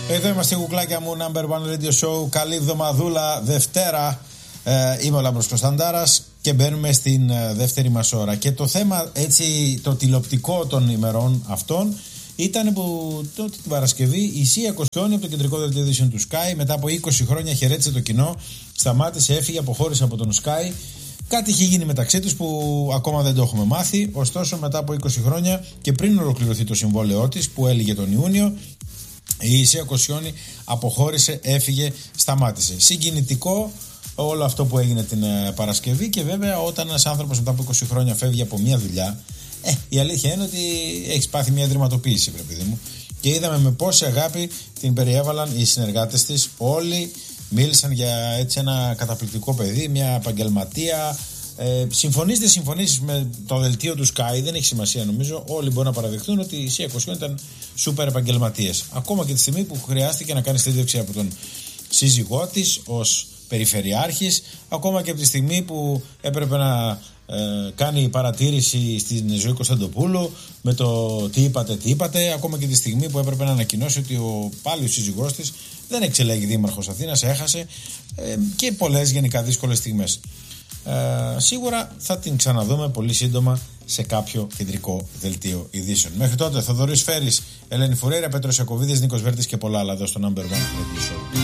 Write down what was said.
Εδώ είμαστε, κουκλάκια μου, Number One Radio Show. Καλή εβδομαδούλα, Δευτέρα. Είμαι ο Λάμπρος Κωνσταντάρας και μπαίνουμε στην δεύτερη μας ώρα. Και το θέμα, έτσι, το τηλεοπτικό των ημερών αυτών ήταν που την Παρασκευή η Σία Κοσιόνη από το κεντρικό δελτίο ειδήσεων του Sky, μετά από 20 χρόνια χαιρέτησε το κοινό, σταμάτησε, έφυγε, αποχώρησε από τον Sky. Κάτι είχε γίνει μεταξύ τους που ακόμα δεν το έχουμε μάθει. Ωστόσο, μετά από 20 χρόνια και πριν ολοκληρωθεί το συμβόλαιό της που έλυγε τον Ιούνιο, η Σία Κοσιόνη αποχώρησε, έφυγε, σταμάτησε. Συγκινητικό όλο αυτό που έγινε την Παρασκευή, και βέβαια όταν ένας άνθρωπος μετά από 20 χρόνια φεύγει από μια δουλειά, η αλήθεια είναι ότι έχεις πάθει μια ιδρυματοποίηση, παιδί μου. Και είδαμε με πόση αγάπη την περιέβαλαν οι συνεργάτες της. Όλοι μίλησαν για έτσι ένα καταπληκτικό παιδί, μια επαγγελματία. Συμφωνείς, δεν συμφωνείς με το δελτίο του Sky, δεν έχει σημασία νομίζω. Όλοι μπορούν να παραδεχτούν ότι η Σία Κοσιόνη ήταν σούπερ επαγγελματίες. Ακόμα και τη στιγμή που χρειάστηκε να κάνει συνέντευξη από τον σύζυγό της ως περιφερειάρχης, ακόμα και από τη στιγμή που έπρεπε να κάνει παρατήρηση στην Ζωή Κωνσταντοπούλου με το τι είπατε, ακόμα και τη στιγμή που έπρεπε να ανακοινώσει ότι ο πάλιος σύζυγός της δεν εξελέγει δήμαρχος Αθήνας, έχασε, και πολλές γενικά δύσκολες στιγμές. Σίγουρα θα την ξαναδούμε πολύ σύντομα σε κάποιο κεντρικό δελτίο ειδήσεων. Μέχρι τότε, Θοδωρής Φέρης, Ελένη Φουρέιρα, Πέτρος Ιακωβίδης, Νίκος Βέρτης και πολλά άλλα εδώ στο Number One Radio Show.